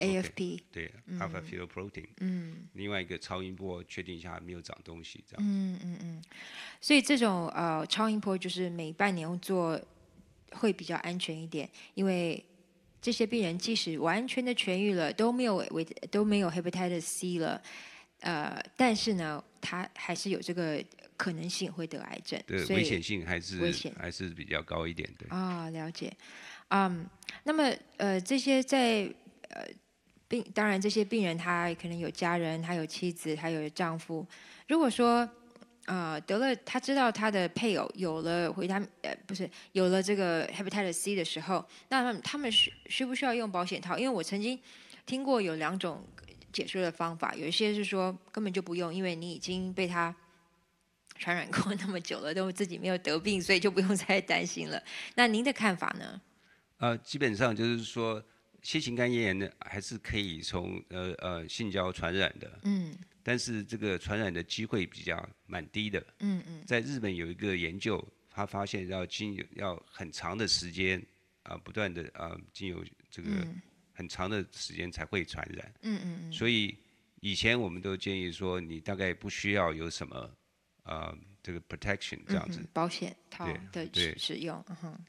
AFP， 对，alpha fetoprotein。另外一个超音波确定一下没有长东西这样子。 所以这种超音波就是每半年做会比较安全一点，因为这些病人即使完全的痊愈了，都没有 hepatitis C 了，但是呢，他还是有这个可能性会得癌症， 对， 所以危险性还是比较高一点，对。 了解。那么这些在当然这些病人他可能有家人，他有妻子，他有丈夫。如果说得了，他知道他的配偶有了有了这个 hepatitis C 的时候，那他们需不需要用保险套？因为我曾经听过有2种解说的方法，有一些是说根本就不用，因为你已经被他传染过那么久了，都自己没有得病，所以就不用再担心了。那您的看法呢？ 基本上就是说，新型肝炎呢还是可以从性交传染的。但是这个传染的机会比较蛮低的。在日本有一个研究，他发现要很长的时间不断的经由这个很长的时间才会传染。所以以前我们都建议说，你大概不需要有什么这个 protection 这样子。 保险套的使用。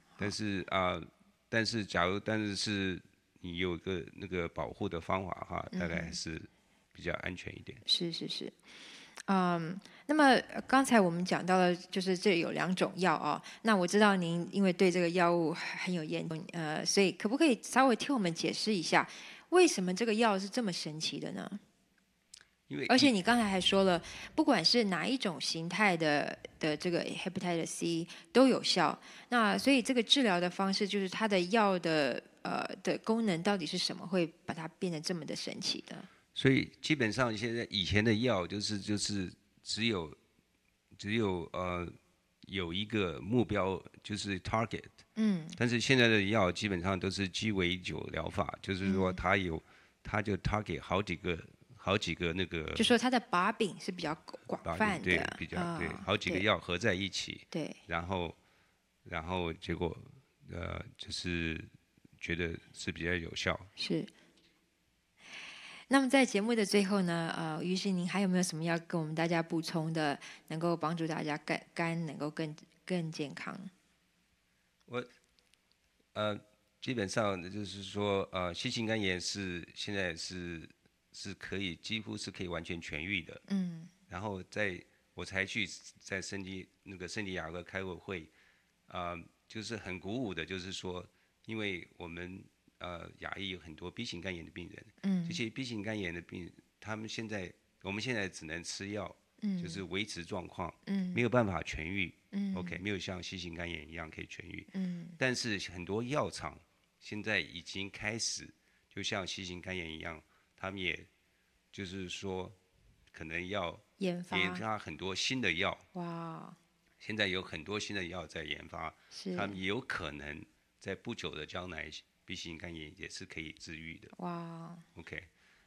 但是但是你有个那个保护的方法的话，大概还是比较安全一点。 是。那么刚才我们讲到了，就是这有2种药那我知道您因为对这个药物很有研究，所以可不可以稍微替我们解释一下，为什么这个药是这么神奇的呢？而且你刚才还说了，不管是哪一种形态的这个 hepatitis C 都有效。那所以这个治疗的方式，就是它的药的功能到底是什么，会把它变得这么的神奇的？ 所以基本上以前的药就是只有有一个目标就是 target。但是现在的药基本上都是鸡尾酒疗法，就是说它就 target 好几个那个， 就说它的把柄是比较广泛的， 对，比较对，好几个药合在一起， 对， 然后结果就是觉得是比较有效。 是。那么在节目的最后呢，于是您还有没有什么要跟我们大家补充的，能够帮助大家肝能够更健康？ 我基本上就是说新型肝炎现在是几乎是可以完全痊愈的。然后我才去在圣地亚哥开过会，就是很鼓舞的，就是说，因为我们亚裔有很多 B 型肝炎的病人，这些 B 型肝炎的病人，我们现在只能吃药，就是维持状况，没有办法痊愈。OK， 没有像 C 型肝炎一样可以痊愈。但是很多药厂现在已经开始，就像 C 型肝炎一样，他们也就是说，可能要研发很多新的药。 哇！ 现在有很多新的药在研发，他们也有可能在不久的将来 B 型肝炎也是可以治愈的。 哇 ！OK，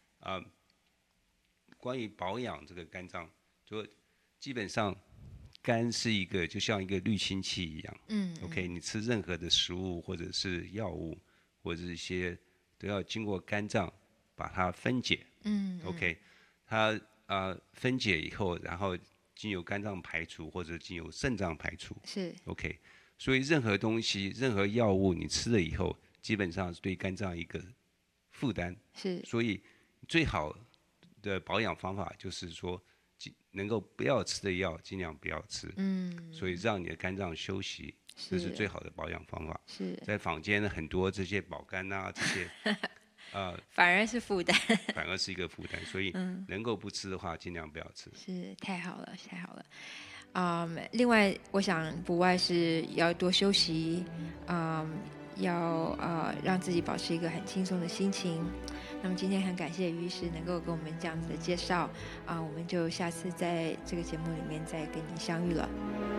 关于保养这个肝脏，就基本上肝是就像一个滤清器一样。OK， 你吃任何的食物或者是药物或者是一些都要经过肝脏把它分解。OK， 它分解以后，然后经由肝脏排除或者经由肾脏排除。 是 OK， 所以任何东西、任何药物你吃了以后，基本上是对肝脏一个负担。 是， 所以最好的保养方法就是说，能够不要吃的药尽量不要吃。所以让你的肝脏休息，这是最好的保养方法。 是， 在坊间很多这些保肝这些。 反而是负担， 反而是一个负担，所以能够不吃的话，尽量不要吃。 是，太好了，太好了。另外，我想不外是要多休息，要让自己保持一个很轻松的心情。那么今天很感谢于医师能够跟我们这样子的介绍，我们就下次在这个节目里面再跟您相遇了。